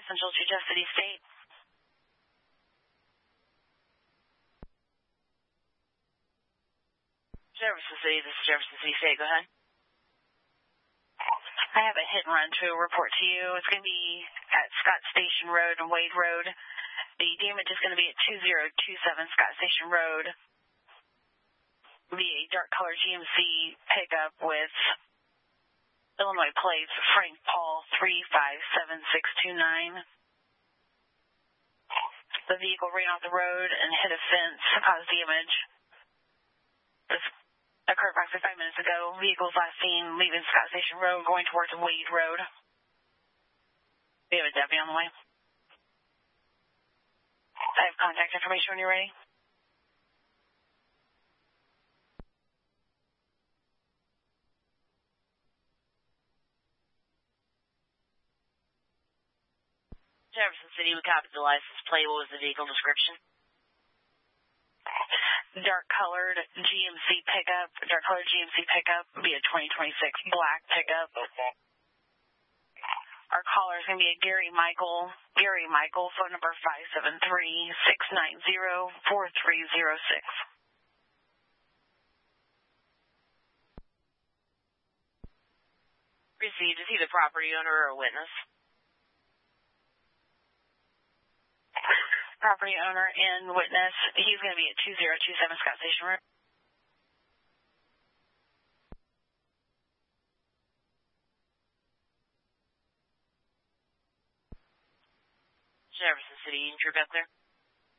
Central to Jeff City State. Jefferson City, this is Jefferson City State. Go ahead. I have a hit and run to report to you. It's going to be at Scott Station Road and Wade Road. The damage is going to be at 2027 Scott Station Road. It'll be a dark colored GMC pickup with Illinois plates, Frank Paul 357629. The vehicle ran off the road and hit a fence, caused damage. This occurred approximately 5 minutes ago. Vehicles last seen leaving Scott Station Road, going towards Wade Road. We have a deputy on the way. I have contact information when you're ready. Jefferson City, we copied the license plate. What was the vehicle description? Dark-colored GMC pickup. Dark-colored GMC pickup would be a 2026 black pickup. Our caller is going to be a Gary Michael. Gary Michael, phone number 573-690-4306. Received. Is he the property owner or a witness? Property owner and witness. He's going to be at 2027 Scott Station Road. Jefferson City, you're back there.